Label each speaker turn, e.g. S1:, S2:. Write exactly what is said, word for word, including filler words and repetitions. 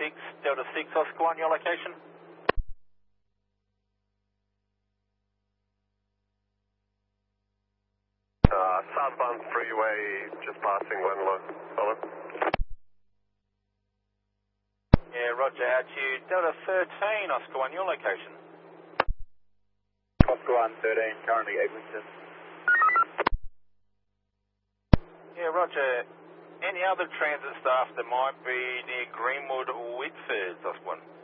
S1: six, Delta six, Oscar one, your location?
S2: Uh, southbound freeway, just passing Wenlow. Over.
S1: Yeah, roger, out to you. Delta thirteen, Oscar one, your location?
S3: Oscar one thirteen, currently Eglinton.
S1: Yeah, roger. Any other transit staff that might be near Greenwood or Whitford, Oscar one?